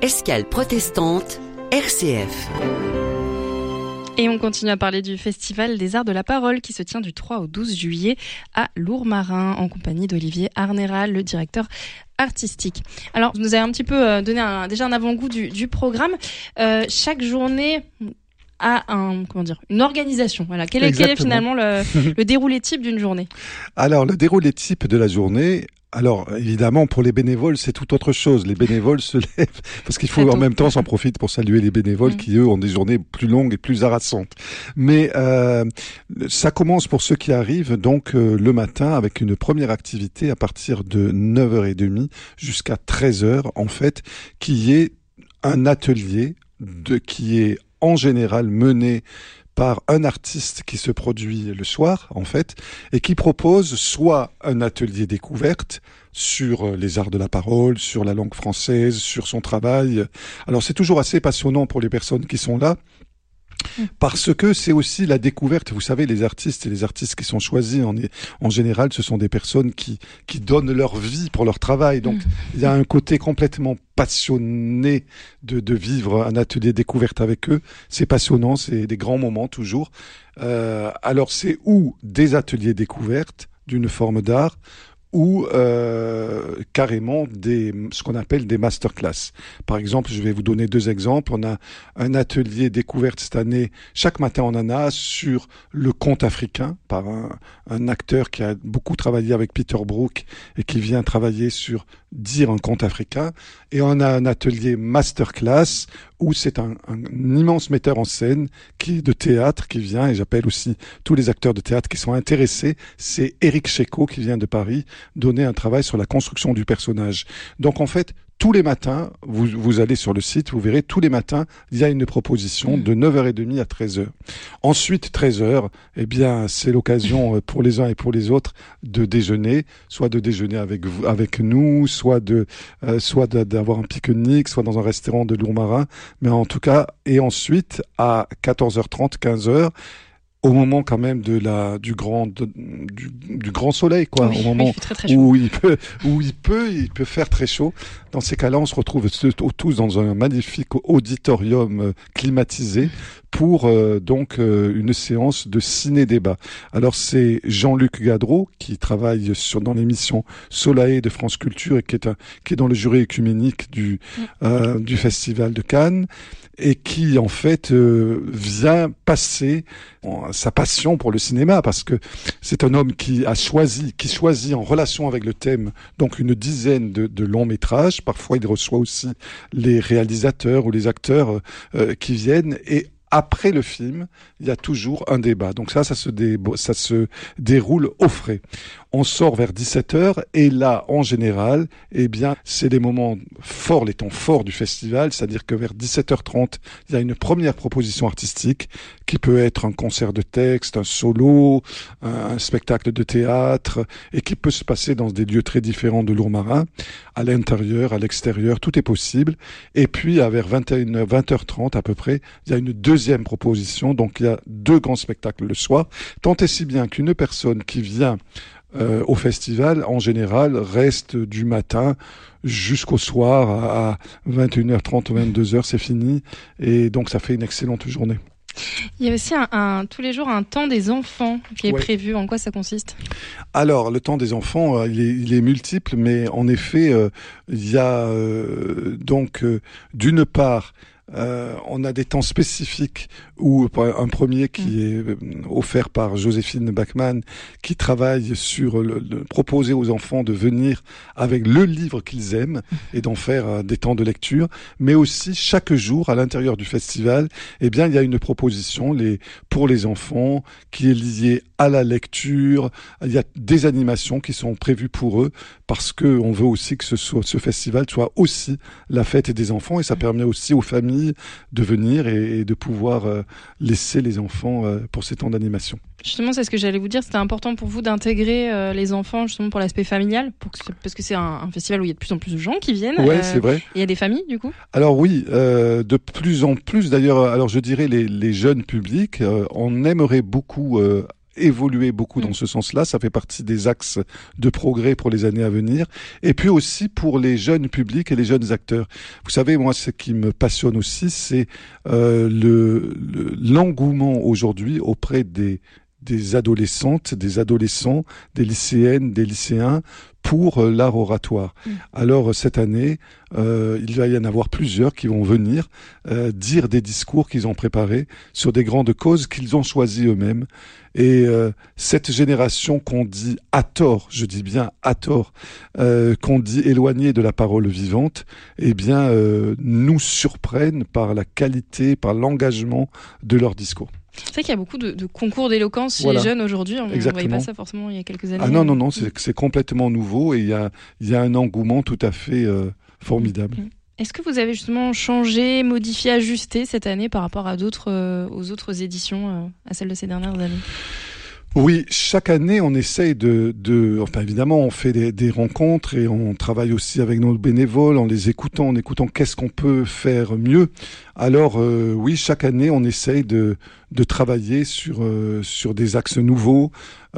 Escale protestante, RCF. Et on continue à parler du Festival des Arts de la Parole qui se tient du 3 au 12 juillet à Lourmarin en compagnie d'Olivier Arnéral, le directeur artistique. Alors, vous nous avez un petit peu donné déjà un avant-goût du programme. Chaque journée a une organisation. Voilà. Quel est finalement le déroulé type d'une journée ? Alors, le déroulé type de la journée... Alors, évidemment, pour les bénévoles, c'est tout autre chose. Les bénévoles se lèvent, parce qu'il faut en même temps s'en profiter pour saluer les bénévoles qui, eux, ont des journées plus longues et plus harassantes. Mais ça commence pour ceux qui arrivent, donc, le matin, avec une première activité à partir de 9h30 jusqu'à 13h, en fait, qui est un atelier qui est en général mené par un artiste qui se produit le soir, en fait, et qui propose soit un atelier découverte sur les arts de la parole, sur la langue française, sur son travail. Alors, c'est toujours assez passionnant pour les personnes qui sont là, parce que c'est aussi la découverte. Vous savez, les artistes qui sont choisis, en général, ce sont des personnes qui donnent leur vie pour leur travail. Donc, il y a un côté complètement passionné de vivre un atelier découverte avec eux. C'est passionnant, c'est des grands moments toujours. Alors, c'est ou des ateliers découvertes d'une forme d'art, ou carrément ce qu'on appelle des masterclass. Par exemple, je vais vous donner 2 exemples. On a un atelier découverte cette année, chaque matin on en a, sur le conte africain, par un acteur qui a beaucoup travaillé avec Peter Brook et qui vient travailler sur dire un conte africain. Et on a un atelier masterclass où c'est un immense metteur en scène de théâtre qui vient, et j'appelle aussi tous les acteurs de théâtre qui sont intéressés. C'est Éric Checo qui vient de Paris donner un travail sur la construction du personnage. Donc en fait, tous les matins, vous allez sur le site, vous verrez, tous les matins, il y a une proposition de 9h30 à 13h. Ensuite, 13h, eh bien, c'est l'occasion pour les uns et pour les autres de déjeuner, soit de déjeuner avec nous, soit d'avoir un pique-nique, soit dans un restaurant de Lourmarin, mais en tout cas, et ensuite, à 14h30, 15h, au moment quand même du grand soleil, quoi, au moment où il peut faire très chaud. Dans ces cas-là, on se retrouve tous dans un magnifique auditorium climatisé pour une séance de ciné-débat. Alors c'est Jean-Luc Gadreau qui travaille dans l'émission Solae de France Culture et qui est dans le jury œcuménique du Festival de Cannes, et qui en fait vient passer sa passion pour le cinéma, parce que c'est un homme qui choisit en relation avec le thème donc une dizaine de longs métrages. Parfois il reçoit aussi les réalisateurs ou les acteurs qui viennent, et après le film, il y a toujours un débat. Donc ça se déroule au frais. On sort vers 17h, et là, en général, eh bien, c'est les moments forts, les temps forts du festival, c'est-à-dire que vers 17h30, il y a une première proposition artistique qui peut être un concert de texte, un solo, un spectacle de théâtre, et qui peut se passer dans des lieux très différents de Lourmarin, à l'intérieur, à l'extérieur, tout est possible. Et puis, vers 20h30 à peu près, il y a une deuxième proposition, donc il y a 2 grands spectacles le soir, tant et si bien qu'une personne qui vient au festival, en général, reste du matin jusqu'au soir à 21h30 ou 22h, c'est fini. Et donc, ça fait une excellente journée. Il y a aussi tous les jours un temps des enfants qui est prévu. En quoi ça consiste ? Alors, le temps des enfants, il est multiple, mais en effet, il y a d'une part, on a des temps spécifiques où un premier qui est offert par Joséphine Bachmann, qui travaille sur proposer aux enfants de venir avec le livre qu'ils aiment et d'en faire des temps de lecture, mais aussi chaque jour à l'intérieur du festival, eh bien il y a une proposition pour les enfants qui est liée à la lecture. Il y a des animations qui sont prévues pour eux, parce que on veut aussi que ce festival soit aussi la fête des enfants, et ça permet aussi aux familles de venir et de pouvoir laisser les enfants pour ces temps d'animation. Justement, c'est ce que j'allais vous dire. C'était important pour vous d'intégrer les enfants, justement pour l'aspect familial, parce que c'est un festival où il y a de plus en plus de gens qui viennent. Oui, c'est vrai. Et il y a des familles, du coup ? Alors oui, de plus en plus d'ailleurs. Alors je dirais les jeunes publics, on aimerait beaucoup évoluer beaucoup dans ce sens-là. Ça fait partie des axes de progrès pour les années à venir. Et puis aussi pour les jeunes publics et les jeunes acteurs. Vous savez, moi, ce qui me passionne aussi, c'est l'engouement aujourd'hui auprès des adolescentes, des adolescents, des lycéennes, des lycéens pour l'art oratoire. Alors cette année, il va y en avoir plusieurs qui vont venir dire des discours qu'ils ont préparés sur des grandes causes qu'ils ont choisies eux-mêmes. Et cette génération qu'on dit à tort, je dis bien à tort, qu'on dit éloignée de la parole vivante, eh bien nous surprennent par la qualité, par l'engagement de leurs discours. C'est vrai qu'il y a beaucoup de concours d'éloquence chez les jeunes aujourd'hui. On ne voyait pas ça forcément il y a quelques années. Ah non, c'est complètement nouveau et il y a un engouement tout à fait formidable. Est-ce que vous avez justement changé, modifié, ajusté cette année par rapport à aux autres éditions, à celles de ces dernières années ? Oui, chaque année, on essaye enfin évidemment, on fait des rencontres et on travaille aussi avec nos bénévoles en les écoutant, en écoutant qu'est-ce qu'on peut faire mieux. Alors oui, chaque année, on essaye de travailler sur des axes nouveaux.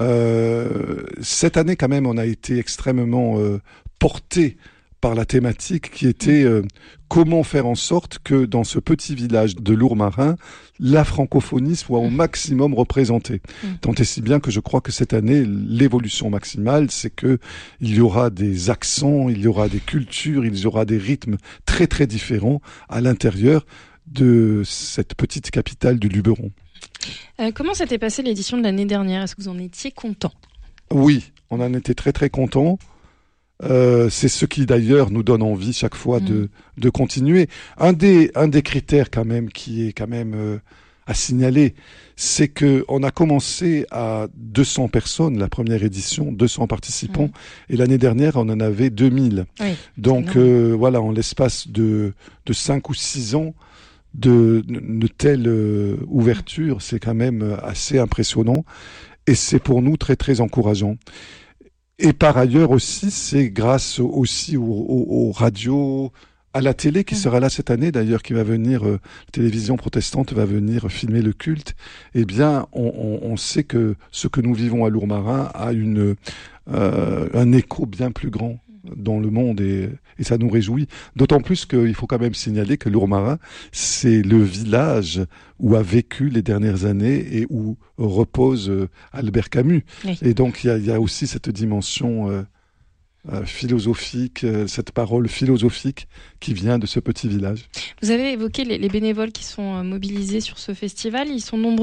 Cette année, quand même, on a été extrêmement porté par la thématique qui était comment faire en sorte que dans ce petit village de Lourmarin, la francophonie soit au maximum représentée. Tant et si bien que je crois que cette année, l'évolution maximale, c'est que il y aura des accents, il y aura des cultures, il y aura des rythmes très très différents à l'intérieur de cette petite capitale du Luberon. Comment s'était passée l'édition de l'année dernière ? Est-ce que vous en étiez content ? Oui, on en était très très contents. C'est ce qui d'ailleurs nous donne envie chaque fois de continuer. Un des critères quand même qui est quand même à signaler, c'est que on a commencé à 200 personnes la première édition, 200 participants, et l'année dernière on en avait 2000. Oui, donc voilà, en l'espace de 5 ou 6 ans de telle ouverture, c'est quand même assez impressionnant et c'est pour nous très très encourageant. Et par ailleurs aussi, c'est grâce aussi aux radios, à la télé qui sera là cette année d'ailleurs, qui va venir, la télévision protestante va venir filmer le culte. Eh bien, on sait que ce que nous vivons à Lourmarin a un écho bien plus grand dans le monde et ça nous réjouit. D'autant plus qu'il faut quand même signaler que Lourmarin, c'est le village où a vécu les dernières années et où repose Albert Camus. Oui. Et donc il y a aussi cette dimension philosophique, cette parole philosophique qui vient de ce petit village. Vous avez évoqué les bénévoles qui sont mobilisés sur ce festival, ils sont nombreux ?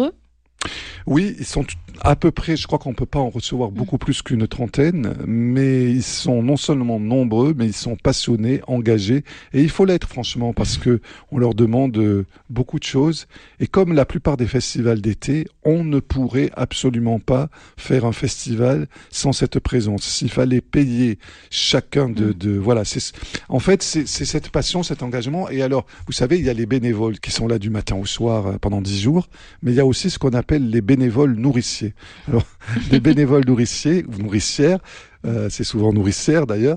Oui, ils sont à peu près, je crois qu'on peut pas en recevoir beaucoup plus qu'une trentaine, mais ils sont non seulement nombreux, mais ils sont passionnés, engagés, et il faut l'être franchement, parce que on leur demande beaucoup de choses, et comme la plupart des festivals d'été, on ne pourrait absolument pas faire un festival sans cette présence. S'il fallait payer chacun voilà, en fait, c'est cette passion, cet engagement, et alors, vous savez, il y a les bénévoles qui sont là du matin au soir pendant 10 jours, mais il y a aussi ce qu'on appelle les bénévoles nourriciers. Alors, les bénévoles nourriciers ou nourricières, c'est souvent nourricières d'ailleurs,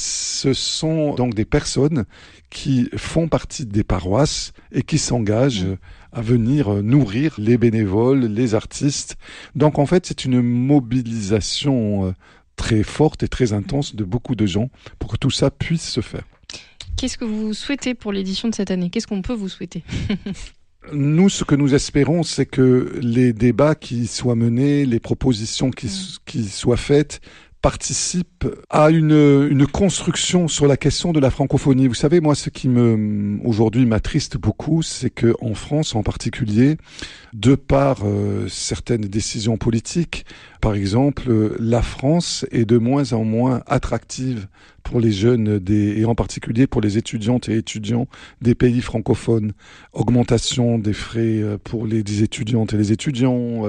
ce sont donc des personnes qui font partie des paroisses et qui s'engagent à venir nourrir les bénévoles, les artistes. Donc en fait, c'est une mobilisation très forte et très intense de beaucoup de gens pour que tout ça puisse se faire. Qu'est-ce que vous souhaitez pour l'édition de cette année ? Qu'est-ce qu'on peut vous souhaiter ? Nous, ce que nous espérons, c'est que les débats qui soient menés, les propositions qui soient faites, participent à une construction sur la question de la francophonie. Vous savez, moi, ce qui aujourd'hui m'attriste beaucoup, c'est que en France, en particulier, de par certaines décisions politiques, par exemple, la France est de moins en moins attractive pour les jeunes et en particulier pour les étudiantes et étudiants des pays francophones. Augmentation des frais pour les étudiantes et les étudiants,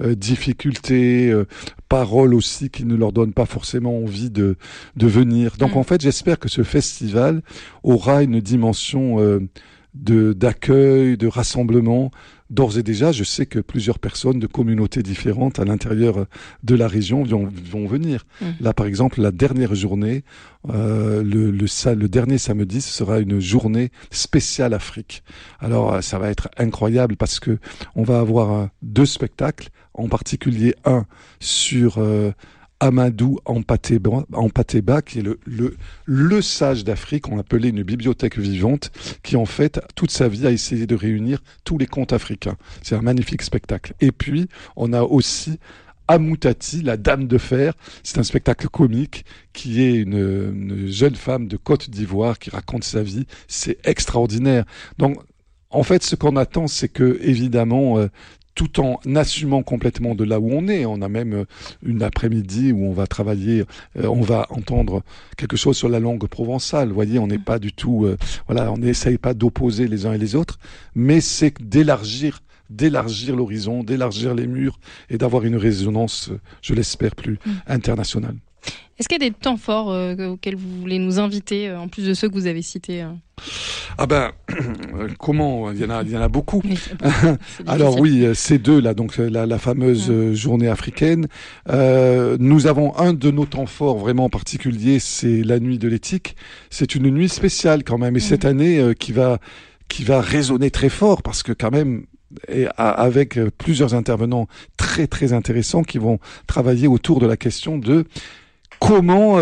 difficultés, paroles aussi qui ne leur donnent pas forcément envie de venir. Donc en fait, j'espère que ce festival aura une dimension d'accueil, de rassemblement. D'ores et déjà, je sais que plusieurs personnes de communautés différentes à l'intérieur de la région vont venir. Là, par exemple, la dernière journée, le dernier samedi, ce sera une journée spéciale Afrique. Alors, ça va être incroyable parce que on va avoir 2 spectacles, en particulier un sur Amadou Ampateba, qui est le sage d'Afrique, on l'appelait une bibliothèque vivante, qui en fait, toute sa vie a essayé de réunir tous les contes africains. C'est un magnifique spectacle. Et puis, on a aussi Amoutati, la Dame de Fer. C'est un spectacle comique qui est une jeune femme de Côte d'Ivoire qui raconte sa vie. C'est extraordinaire. Donc, en fait, ce qu'on attend, c'est que, évidemment, tout en assumant complètement de là où on est. On a même une après-midi où on va travailler, on va entendre quelque chose sur la langue provençale. Vous voyez, on n'est pas du tout, on n'essaye pas d'opposer les uns et les autres, mais c'est d'élargir l'horizon, d'élargir les murs et d'avoir une résonance, je l'espère, plus internationale. Est-ce qu'il y a des temps forts auxquels vous voulez nous inviter, en plus de ceux que vous avez cités comment il y en a beaucoup. Oui, alors oui, ces 2 là, donc la fameuse journée africaine. Nous avons un de nos temps forts vraiment particuliers, c'est la nuit de l'éthique. C'est une nuit spéciale quand même, et cette année qui va résonner très fort parce que quand même. Et avec plusieurs intervenants très très intéressants qui vont travailler autour de la question de comment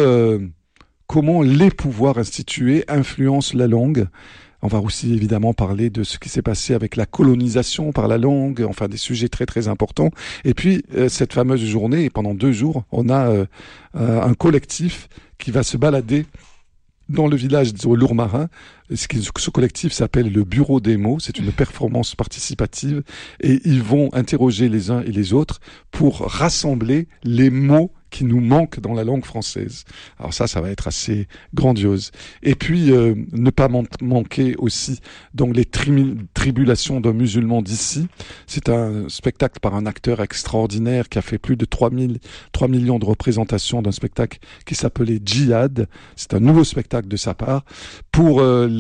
les pouvoirs institués influencent la langue. On va aussi évidemment parler de ce qui s'est passé avec la colonisation par la langue, enfin des sujets très très importants. Et puis cette fameuse journée, pendant 2 jours, on a un collectif qui va se balader dans le village au Lourmarin. Ce collectif s'appelle le Bureau des mots. C'est une performance participative et ils vont interroger les uns et les autres pour rassembler les mots qui nous manquent dans la langue française. Alors ça va être assez grandiose. Et puis, ne pas manquer aussi donc les tribulations d'un musulman d'ici. C'est un spectacle par un acteur extraordinaire qui a fait plus de 3 millions de représentations d'un spectacle qui s'appelait Djihad. C'est un nouveau spectacle de sa part. Pour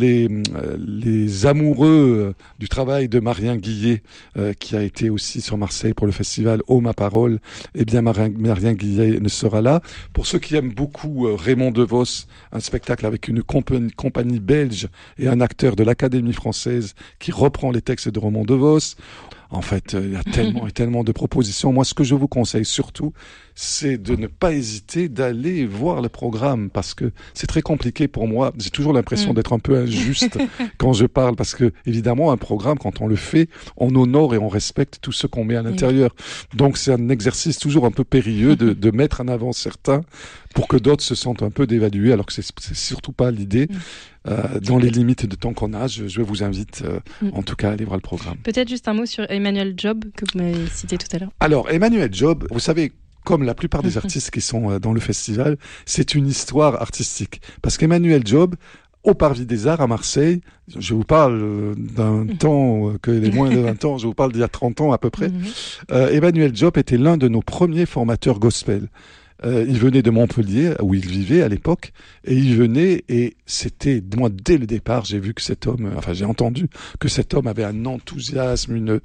les amoureux du travail de Marien Guillet, qui a été aussi sur Marseille pour le festival Oh ma parole, eh bien Marien Guillet ne sera là. Pour ceux qui aiment beaucoup Raymond DeVos, un spectacle avec une compagnie belge et un acteur de l'Académie française qui reprend les textes de Raymond DeVos. En fait, il y a tellement et tellement de propositions. Moi, ce que je vous conseille surtout, c'est de ne pas hésiter d'aller voir le programme parce que c'est très compliqué pour moi. J'ai toujours l'impression d'être un peu injuste quand je parle parce que, évidemment, un programme, quand on le fait, on honore et on respecte tout ce qu'on met à l'intérieur. Donc, c'est un exercice toujours un peu périlleux de mettre en avant certains pour que d'autres se sentent un peu dévalués alors que c'est surtout pas l'idée. Dans les limites de temps qu'on a, je vous invite en tout cas à aller voir le programme. Peut-être juste un mot sur Emmanuel Job que vous m'avez cité tout à l'heure. Alors Emmanuel Job, vous savez, comme la plupart des artistes qui sont dans le festival, c'est une histoire artistique. Parce qu'Emmanuel Job, au Parvis des Arts à Marseille, je vous parle d'un temps que les moins de 20 ans, je vous parle d'il y a 30 ans à peu près, Emmanuel Job était l'un de nos premiers formateurs gospel. Il venait de Montpellier, où il vivait à l'époque, et il venait, et c'était, moi, dès le départ, j'ai vu que cet homme, j'ai entendu que cet homme avait un enthousiasme,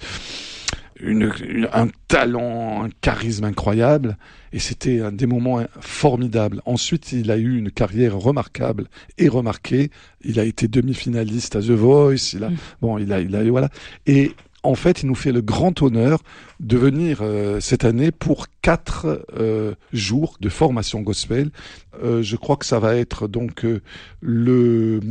un talent, un charisme incroyable, et c'était un des moments formidables. Ensuite, il a eu une carrière remarquable et remarquée. Il a été demi-finaliste à The Voice, il a voilà. Et en fait, il nous fait le grand honneur de venir cette année pour 4 jours de formation gospel. Je crois que ça va être donc le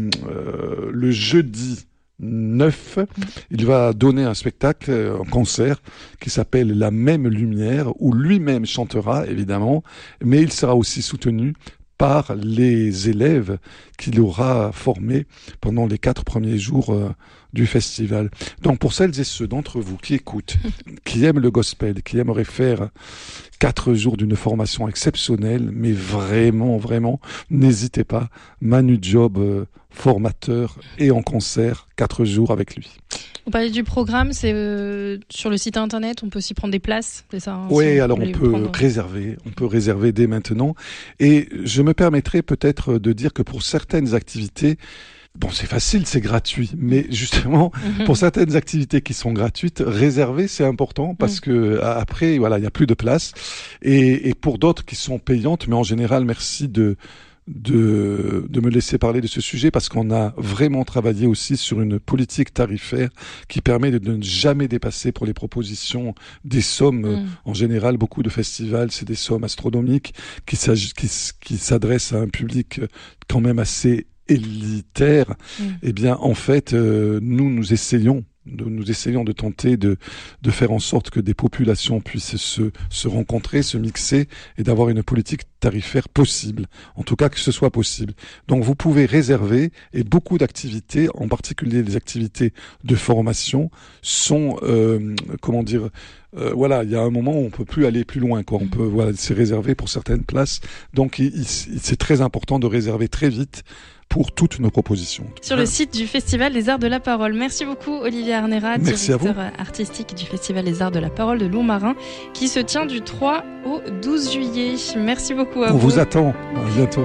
jeudi 9. Il va donner un spectacle, un concert qui s'appelle La même lumière, où lui-même chantera évidemment, mais il sera aussi soutenu par les élèves qu'il aura formés pendant les 4 premiers jours du festival. Donc pour celles et ceux d'entre vous qui écoutent, qui aiment le gospel, qui aimeraient faire 4 jours d'une formation exceptionnelle, mais vraiment, vraiment, n'hésitez pas. Manu Job, formateur et en concert, 4 jours avec lui. Vous parlez du programme, c'est sur le site internet, on peut aussi prendre des places, c'est ça? Oui, alors on peut réserver dès maintenant. Et je me permettrai peut-être de dire que pour certaines activités, Bon, c'est facile, c'est gratuit, mais justement, pour certaines activités qui sont gratuites, réserver, c'est important parce que après, voilà, il n'y a plus de place. Et pour d'autres qui sont payantes, mais en général, merci de me laisser parler de ce sujet parce qu'on a vraiment travaillé aussi sur une politique tarifaire qui permet de ne jamais dépasser pour les propositions des sommes. En général, beaucoup de festivals, c'est des sommes astronomiques qui s'adressent à un public quand même assez élitaire. Eh bien, en fait, nous essayons de tenter de faire en sorte que des populations puissent se rencontrer, se mixer et d'avoir une politique tarifaire possible. En tout cas, que ce soit possible. Donc, vous pouvez réserver et beaucoup d'activités, en particulier les activités de formation, sont, voilà, il y a un moment où on peut plus aller plus loin, quoi. On peut, voilà, c'est réservé pour certaines places. Donc, c'est très important de réserver très vite pour toutes nos propositions. Sur le site du Festival des Arts de la Parole. Merci beaucoup Olivier Arnera, directeur artistique du Festival des Arts de la Parole de Lourmarin, qui se tient du 3 au 12 juillet. Merci beaucoup à vous. On vous attend. À bientôt.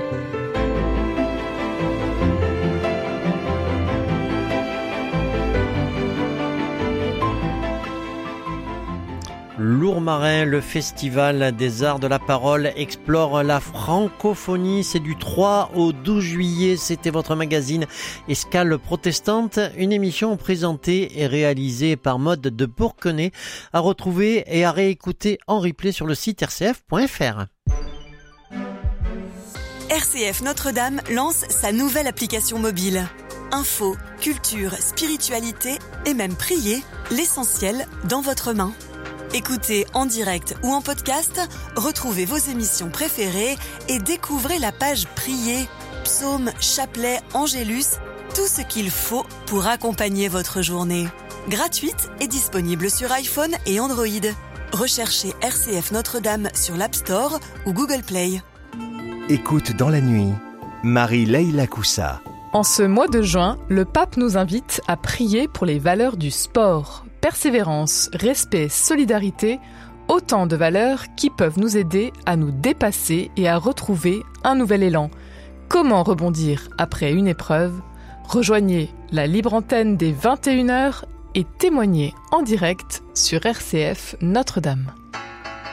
Lourmarin, le Festival des Arts de la Parole explore la francophonie. C'est du 3 au 12 juillet. C'était votre magazine Escale Protestante, une émission présentée et réalisée par Maude de Bourquenay, à retrouver et à réécouter en replay sur le site rcf.fr. RCF Notre-Dame lance sa nouvelle application mobile. Info, culture, spiritualité et même prier, l'essentiel dans votre main. Écoutez en direct ou en podcast, retrouvez vos émissions préférées et découvrez la page Prier, psaumes, chapelets, angélus, tout ce qu'il faut pour accompagner votre journée. Gratuite et disponible sur iPhone et Android. Recherchez RCF Notre-Dame sur l'App Store ou Google Play. Écoute dans la nuit, Marie-Leila Coussa. En ce mois de juin, le pape nous invite à prier pour les valeurs du sport. Persévérance, respect, solidarité, autant de valeurs qui peuvent nous aider à nous dépasser et à retrouver un nouvel élan. Comment rebondir après une épreuve ? Rejoignez la libre antenne des 21h et témoignez en direct sur RCF Notre-Dame.